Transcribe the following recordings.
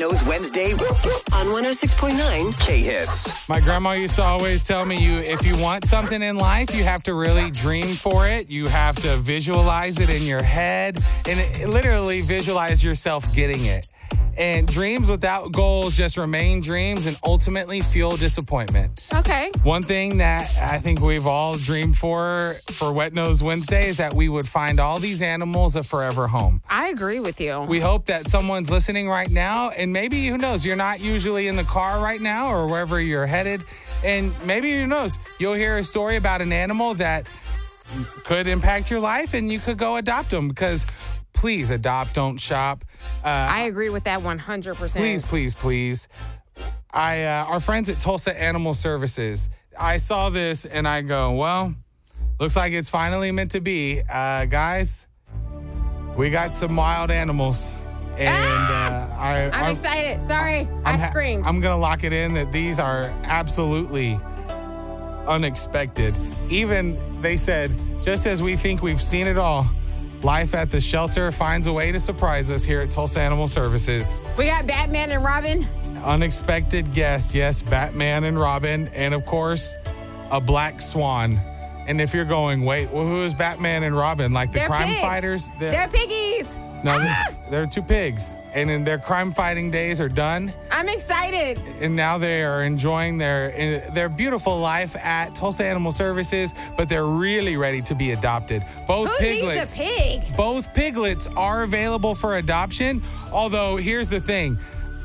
Nose Wednesday on 106.9 K-Hits. My grandma used to always tell me, if you want something in life, you have to really dream for it. You have to visualize it in your head and literally visualize yourself getting it. And dreams without goals just remain dreams and ultimately fuel disappointment. Okay. One thing that I think we've all dreamed for Wet Nose Wednesday is that we would find all these animals a forever home. I agree with you. We hope that someone's listening right now, and maybe, who knows, you're not usually in the car right now or wherever you're headed, and maybe, who knows, you'll hear a story about an animal that could impact your life, and you could go adopt them, because please adopt, don't shop. I agree with that 100%. Please. Our friends at Tulsa Animal Services, I saw this and I go, well, looks like it's finally meant to be. Guys, we got some wild animals. And I'm excited. Sorry, I screamed. I'm going to lock it in that these are absolutely unexpected. Even they said, just as we think we've seen it all, life at the shelter finds a way to surprise us here at Tulsa Animal Services. We got Batman and Robin. Unexpected guest, yes, Batman and Robin, and of course, a black swan. And if you're going, wait, well, who is Batman and Robin? Like the They're crime pigs. fighters? They're piggies. No, they're two pigs. And then their crime fighting days are done. I'm excited. And now they are enjoying their beautiful life at Tulsa Animal Services, but they're really ready to be adopted. Both Who piglets. needs a pig? Both piglets are available for adoption. Although here's the thing,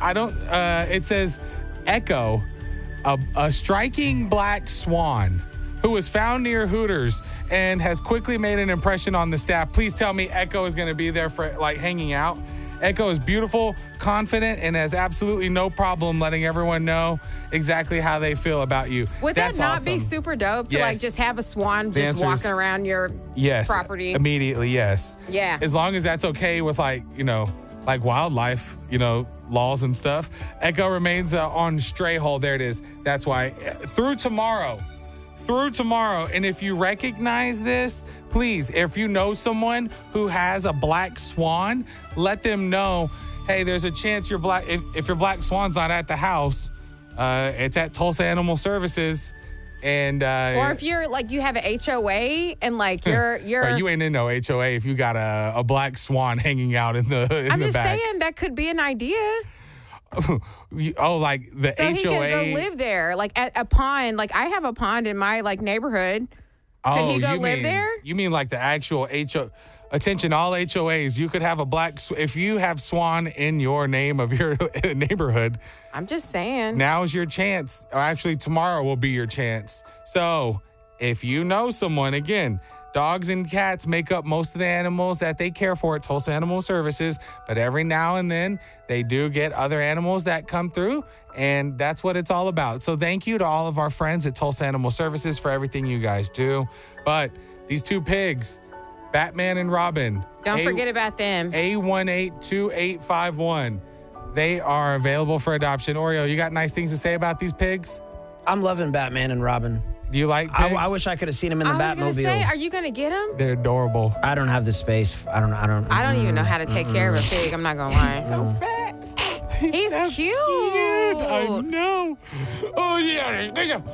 it says Echo, a striking black swan who was found near Hooters and has quickly made an impression on the staff. Please tell me Echo is going to be there for hanging out. Echo is beautiful, confident, and has absolutely no problem letting everyone know exactly how they feel about you. Would That's that not awesome. be super dope to Yes. just have a swan The just answer is walking around your property? Immediately, yes. Yeah. As long as that's okay with wildlife, laws and stuff. Echo remains on stray hold. There it is. That's why. Through tomorrow. And if you recognize this, please, if you know someone who has a black swan, let them know, hey, there's a chance your black, if your black swan's not at the house, it's at Tulsa Animal Services. And or if you're you have an HOA and you're you ain't in no HOA if you got a black swan hanging out in the back. I'm just saying that could be an idea. The So HOA. he can go live there, at a pond. I have a pond in my neighborhood. Could he go live there? You mean the actual HOA? Attention, all HOAs. You could have a black. If you have swan in your name of your neighborhood. I'm just saying. Now's your chance. Or actually, tomorrow will be your chance. So, if you know someone, again, dogs and cats make up most of the animals that they care for at Tulsa Animal Services. But every now and then, they do get other animals that come through. And that's what it's all about. So thank you to all of our friends at Tulsa Animal Services for everything you guys do. But these two pigs, Batman and Robin. Don't forget about them. A182851. They are available for adoption. Oreo, you got nice things to say about these pigs? I'm loving Batman and Robin. Do you like pigs? I wish I could have seen him in the I was gonna Batmobile. say, are you gonna get them? They're adorable. I don't have the space. I don't even know how to take care of a pig. I'm not gonna lie. So fat. He's so cute. I know. Oh, yeah.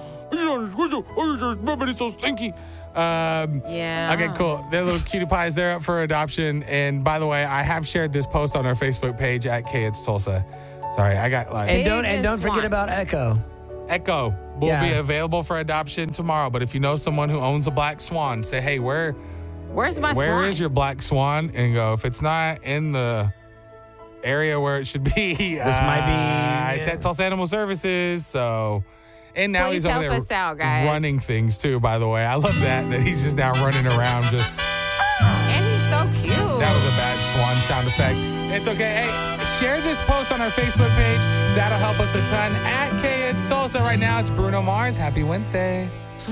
It's so stinky. Yeah. Okay, cool. They're little cutie pies. They're up for adoption. And by the way, I have shared this post on our Facebook page at K-Hits Tulsa. Sorry, I got And don't forget swans. about Echo. Echo will be available for adoption tomorrow. But if you know someone who owns a black swan, say, hey, where's my swan? Where is your black swan? And go, if it's not in the area where it should be, This might be it's at Tulsa Animal Services. So, and now Please he's over help there us out, guys. running things too. By the way, I love that he's just now running around. Just And he's so cute. that was a bad swan sound effect. It's okay. Hey, share this post on our Facebook page. That'll help us a ton. At K-Hits Tulsa right now. It's Bruno Mars. Happy Wednesday. So